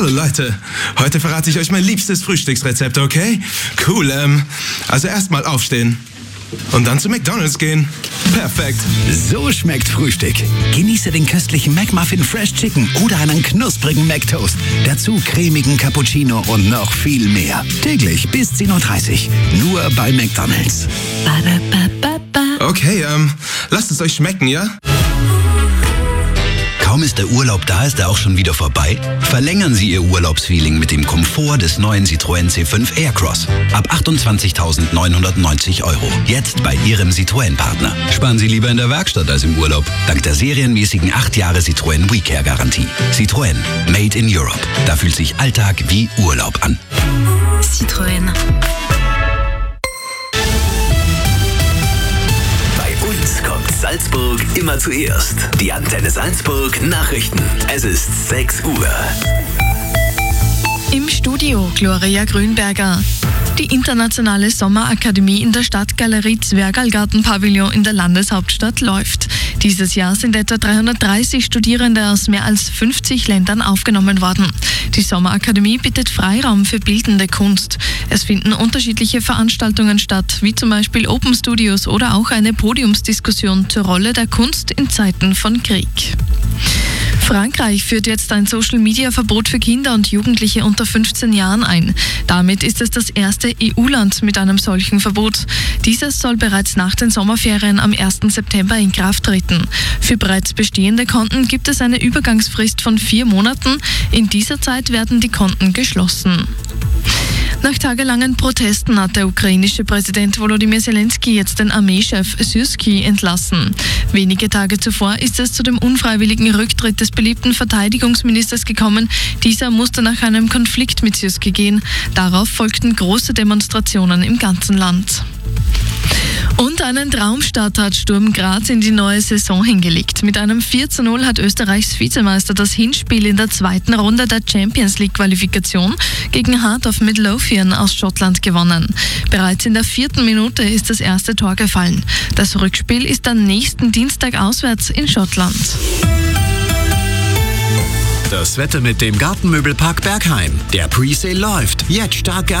Hallo Leute, heute verrate ich euch mein liebstes Frühstücksrezept, okay? Cool, also erstmal aufstehen und dann zu McDonald's gehen. Perfekt. So schmeckt Frühstück. Genieße den köstlichen McMuffin Fresh Chicken oder einen knusprigen McToast. Dazu cremigen Cappuccino und noch viel mehr. Täglich bis 10:30 Uhr. Nur bei McDonald's. Okay, lasst es euch schmecken, ja? Kaum ist der Urlaub da, ist er auch schon wieder vorbei? Verlängern Sie Ihr Urlaubsfeeling mit dem Komfort des neuen Citroën C5 Aircross. Ab 28.990 €. Jetzt bei Ihrem Citroën-Partner. Sparen Sie lieber in der Werkstatt als im Urlaub. Dank der serienmäßigen 8 Jahre Citroën WeCare-Garantie. Citroën. Made in Europe. Da fühlt sich Alltag wie Urlaub an. Citroën. Kommt Salzburg immer zuerst. Die Antenne Salzburg Nachrichten. Es ist 6 Uhr. Im Studio Gloria Grünberger. Die internationale Sommerakademie in der Stadtgalerie Zwergalgarten-Pavillon in der Landeshauptstadt läuft. Dieses Jahr sind etwa 330 Studierende aus mehr als 50 Ländern aufgenommen worden. Die Sommerakademie bietet Freiraum für bildende Kunst. Es finden unterschiedliche Veranstaltungen statt, wie zum Beispiel Open Studios oder auch eine Podiumsdiskussion zur Rolle der Kunst in Zeiten von Krieg. Frankreich führt jetzt ein Social-Media-Verbot für Kinder und Jugendliche unter 15 Jahren ein. Damit ist es das erste EU-Land mit einem solchen Verbot. Dieses soll bereits nach den Sommerferien am 1. September in Kraft treten. Für bereits bestehende Konten gibt es eine Übergangsfrist von 4 Monaten. In dieser Zeit werden die Konten geschlossen. Nach tagelangen Protesten hat der ukrainische Präsident Volodymyr Zelensky jetzt den Armeechef Syrskyi entlassen. Wenige Tage zuvor ist es zu dem unfreiwilligen Rücktritt des beliebten Verteidigungsministers gekommen. Dieser musste nach einem Konflikt mit Syrskyi gehen. Darauf folgten große Demonstrationen im ganzen Land. Und einen Traumstart hat Sturm Graz in die neue Saison hingelegt. Mit einem 4:0 hat Österreichs Vizemeister das Hinspiel in der 2. Runde der Champions League Qualifikation gegen Heart of Midlothian aus Schottland gewonnen. Bereits in der 4. Minute ist das erste Tor gefallen. Das Rückspiel ist am nächsten Dienstag auswärts in Schottland. Das Wetter mit dem Gartenmöbelpark Bergheim. Der Presale läuft. Jetzt starke